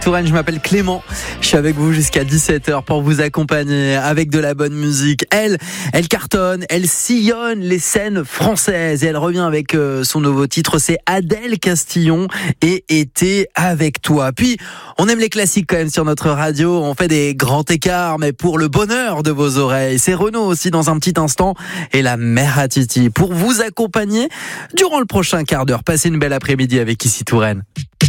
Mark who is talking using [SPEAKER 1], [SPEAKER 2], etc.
[SPEAKER 1] Touraine, je m'appelle Clément, je suis avec vous jusqu'à 17h pour vous accompagner avec de la bonne musique. Elle cartonne, elle sillonne les scènes françaises et elle revient avec son nouveau titre, c'est Adèle Castillon et Été avec toi. Puis on aime les classiques quand même sur notre radio, on fait des grands écarts mais pour le bonheur de vos oreilles. C'est Renaud aussi dans un petit instant et la mère à Titi pour vous accompagner durant le prochain quart d'heure. Passez une belle après-midi avec Ici Touraine.